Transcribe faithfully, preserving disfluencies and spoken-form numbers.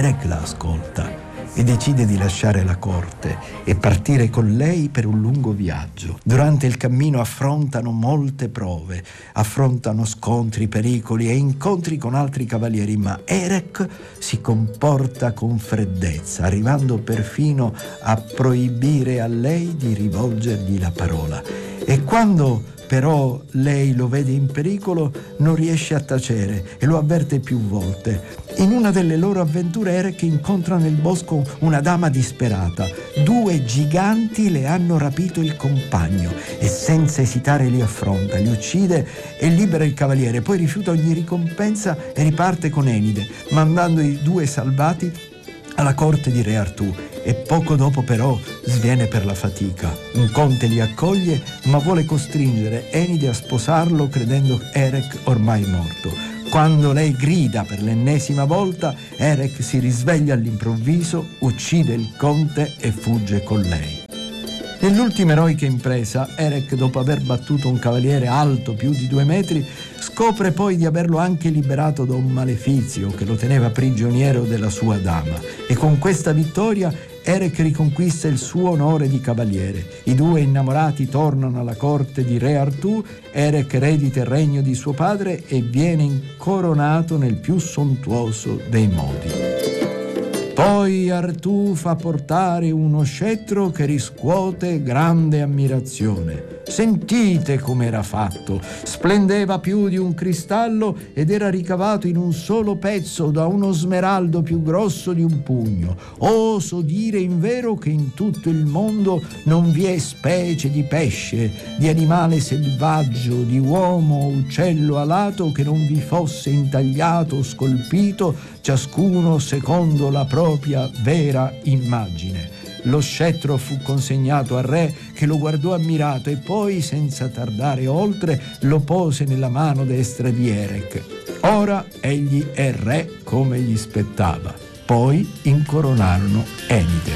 Erec la ascolta e decide di lasciare la corte e partire con lei per un lungo viaggio. Durante il cammino affrontano molte prove, affrontano scontri, pericoli e incontri con altri cavalieri, ma Erec si comporta con freddezza, arrivando perfino a proibire a lei di rivolgergli la parola. E quando però lei lo vede in pericolo, non riesce a tacere e lo avverte più volte. In una delle loro avventure Erec incontra nel bosco una dama disperata. Due giganti le hanno rapito il compagno e senza esitare li affronta, li uccide e libera il cavaliere. Poi rifiuta ogni ricompensa e riparte con Enide, mandando i due salvati alla corte di Re Artù. E poco dopo però sviene per la fatica. Un conte li accoglie, ma vuole costringere Enide a sposarlo, credendo Erec ormai morto. Quando lei grida per l'ennesima volta, Erec si risveglia all'improvviso, uccide il conte e fugge con lei. Nell'ultima eroica impresa, Erec, dopo aver battuto un cavaliere alto più di due metri, scopre poi di averlo anche liberato da un malefizio che lo teneva prigioniero della sua dama. E con questa vittoria Erec riconquista il suo onore di cavaliere. I due innamorati tornano alla corte di Re Artù. Erec eredita il regno di suo padre e viene incoronato nel più sontuoso dei modi. Poi Artù fa portare uno scettro che riscuote grande ammirazione. Sentite com'era fatto. Splendeva più di un cristallo ed era ricavato in un solo pezzo da uno smeraldo più grosso di un pugno. Oso dire invero che in tutto il mondo non vi è specie di pesce, di animale selvaggio, di uomo o uccello alato che non vi fosse intagliato o scolpito, ciascuno secondo la propria vera immagine. Lo scettro fu consegnato al re, che lo guardò ammirato e poi, senza tardare oltre, lo pose nella mano destra di Erec. Ora egli è re come gli spettava. Poi incoronarono Enide.